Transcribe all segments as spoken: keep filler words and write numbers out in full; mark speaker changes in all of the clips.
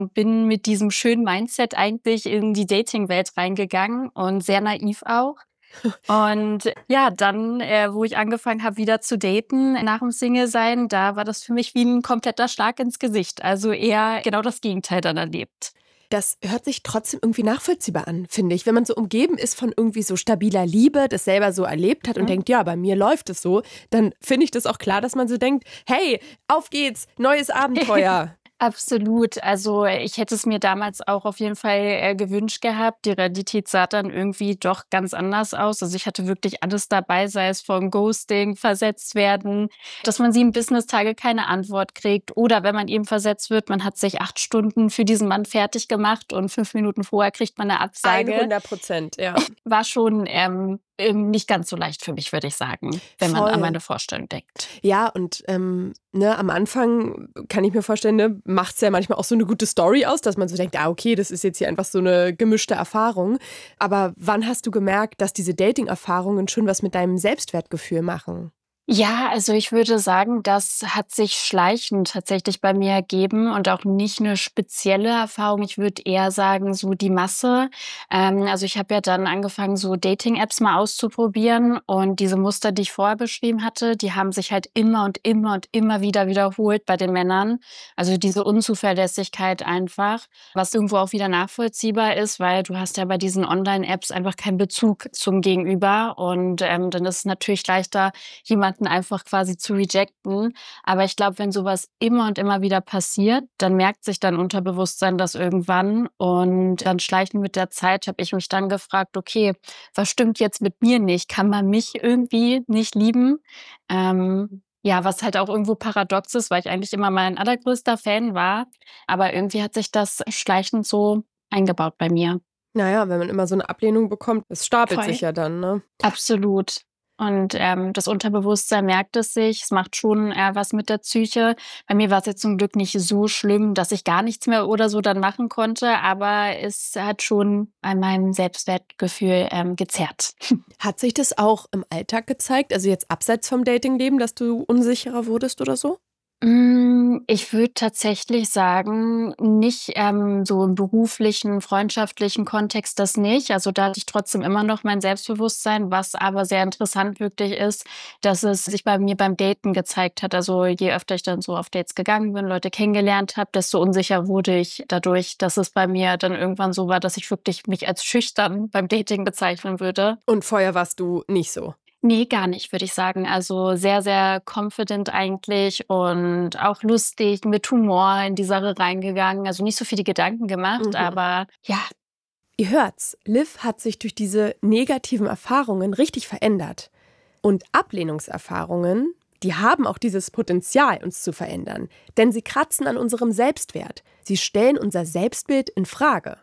Speaker 1: und bin mit diesem schönen Mindset eigentlich in die Dating-Welt reingegangen und sehr naiv auch. Und ja, dann, äh, wo ich angefangen habe, wieder zu daten nach dem Single-Sein, da war das für mich wie 'n kompletter Schlag ins Gesicht. Also eher genau das Gegenteil dann erlebt.
Speaker 2: Das hört sich trotzdem irgendwie nachvollziehbar an, finde ich. Wenn man so umgeben ist von irgendwie so stabiler Liebe, das selber so erlebt hat und
Speaker 1: Mhm.
Speaker 2: denkt: „Ja, bei mir läuft es so“, dann finde ich das auch klar, dass man so denkt: „Hey, auf geht's, neues Abenteuer.“
Speaker 1: Absolut. Also, ich hätte es mir damals auch auf jeden Fall, äh, gewünscht gehabt. Die Realität sah dann irgendwie doch ganz anders aus. Also, ich hatte wirklich alles dabei, sei es von Ghosting, versetzt werden, dass man sieben Businesstage keine Antwort kriegt oder wenn man eben versetzt wird, man hat sich acht Stunden für diesen Mann fertiggemacht und fünf Minuten vorher kriegt man 'ne Absage.
Speaker 2: hundert Prozent, ja.
Speaker 1: War schon, ähm, ähm, nicht ganz so leicht für mich, würde ich sagen, wenn man an
Speaker 2: Voll.
Speaker 1: meine Vorstellung denkt.
Speaker 2: Ja, und, ähm, ne, am Anfang kann ich mir vorstellen, ne, macht's ja manchmal auch so 'ne gute Story aus, dass man so denkt: „Ah, okay, das ist jetzt hier einfach so 'ne gemischte Erfahrung.“ Aber wann hast du gemerkt, dass diese Dating-Erfahrungen schon was mit deinem Selbstwertgefühl machen?
Speaker 1: Ja, also ich würde sagen, das hat sich schleichend tatsächlich bei mir ergeben und auch nicht 'ne spezielle Erfahrung. Ich würde eher sagen, so die Masse. Ähm, also ich habe ja dann angefangen, so Dating-Apps mal auszuprobieren und diese Muster, die ich vorher beschrieben hatte, die haben sich halt immer und immer und immer wieder wiederholt bei den Männern. Also diese Unzuverlässigkeit einfach, was irgendwo auch wieder nachvollziehbar ist, weil du hast ja bei diesen Online-Apps einfach keinen Bezug zum Gegenüber und, ähm, dann ist es natürlich leichter, jemanden einfach quasi zu rejecten. Aber ich glaube, wenn so was immer und immer wieder passiert, dann merkt sich dein Unterbewusstsein das irgendwann und dann schleichend mit der Zeit habe ich mich dann gefragt: „Okay, was stimmt jetzt mit mir nicht? Kann man mich irgendwie nicht lieben?“ Ähm, ja, was halt auch irgendwo paradox ist, weil ich eigentlich immer mein allergrößter Fan war, aber irgendwie hat sich das schleichend so eingebaut bei mir.
Speaker 2: Na ja, wenn man immer so 'ne Ablehnung bekommt, es stapelt
Speaker 1: Voll.
Speaker 2: sich ja dann, ne?
Speaker 1: Absolut. Und, ähm, das Unterbewusstsein merkt es sich. Es macht schon, äh, was mit der Psyche. Bei mir war's jetzt zum Glück nicht so schlimm, dass ich gar nichts mehr oder so dann machen konnte, aber es hat schon an meinem Selbstwertgefühl, ähm, gezerrt.
Speaker 2: Hat sich das auch im Alltag gezeigt, also jetzt abseits vom Datingleben, dass du unsicherer wurdest oder so?
Speaker 1: Hm, ich würde tatsächlich sagen, nicht, ähm, so im beruflichen, freundschaftlichen Kontext, das nicht. Also, da hatte ich trotzdem immer noch mein Selbstbewusstsein, was aber sehr interessant wirklich ist, dass es sich bei mir beim Daten gezeigt hat. Also, je öfter ich dann so auf Dates gegangen bin, Leute kennengelernt habe, desto unsicher wurde ich dadurch, dass es bei mir dann irgendwann so war, dass ich wirklich mich als schüchtern beim Dating bezeichnen würde.
Speaker 2: Und vorher warst du nicht so?
Speaker 1: Ne, gar nicht, würde ich sagen. Also, sehr, sehr confident eigentlich und auch lustig, mit Humor in die Sache reingegangen. Also, nicht so viele Gedanken gemacht,
Speaker 2: Mhm.
Speaker 1: aber ja.
Speaker 2: Ihr hört's, Liv hat sich durch diese negativen Erfahrungen richtig verändert. Und Ablehnungserfahrungen, die haben auch dieses Potenzial, uns zu verändern. Denn sie kratzen an unserem Selbstwert. Sie stellen unser Selbstbild infrage.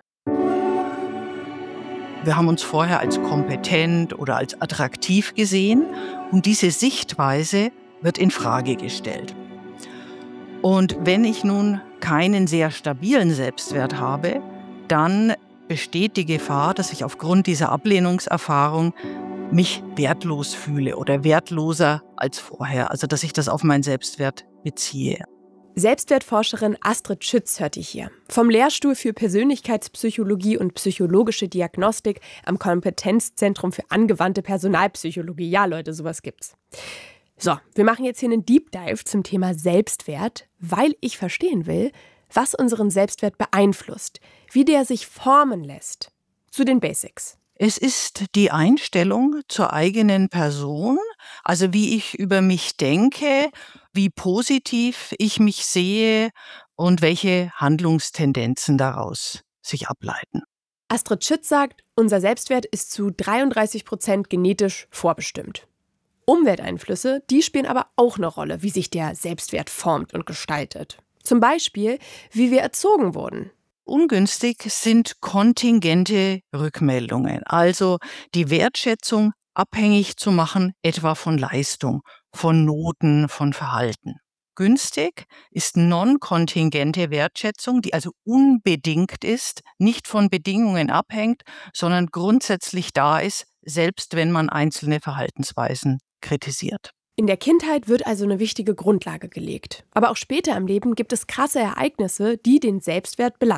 Speaker 3: Wir haben uns vorher als kompetent oder als attraktiv gesehen und diese Sichtweise wird infrage gestellt. Und wenn ich nun keinen sehr stabilen Selbstwert habe, dann besteht die Gefahr, dass ich aufgrund dieser Ablehnungserfahrung mich wertlos fühle oder wertloser als vorher, also dass ich das auf meinen Selbstwert beziehe.
Speaker 2: Selbstwertforscherin Astrid Schütz hört ihr hier. Vom Lehrstuhl für Persönlichkeitspsychologie und psychologische Diagnostik am Kompetenzzentrum für angewandte Personalpsychologie. Ja, Leute, sowas gibt's. So, wir machen jetzt hier einen Deep Dive zum Thema Selbstwert, weil ich verstehen will, was unseren Selbstwert beeinflusst, wie der sich formen lässt. Zu den Basics.
Speaker 3: Es ist die Einstellung zur eigenen Person, also wie ich über mich denke, wie positiv ich mich sehe und welche Handlungstendenzen daraus sich ableiten.
Speaker 2: Astrid Schütz sagt, unser Selbstwert ist zu dreiunddreißig Prozent genetisch vorbestimmt. Umwelteinflüsse, die spielen aber auch eine Rolle, wie sich der Selbstwert formt und gestaltet. Zum Beispiel, wie wir erzogen wurden.
Speaker 3: Ungünstig sind kontingente Rückmeldungen, also die Wertschätzung abhängig zu machen, etwa von Leistung, von Noten, von Verhalten. Günstig ist non-kontingente Wertschätzung, die also unbedingt ist, nicht von Bedingungen abhängt, sondern grundsätzlich da ist, selbst wenn man einzelne Verhaltensweisen kritisiert.
Speaker 2: In der Kindheit wird also eine wichtige Grundlage gelegt. Aber auch später im Leben gibt es krasse Ereignisse, die den Selbstwert belasten.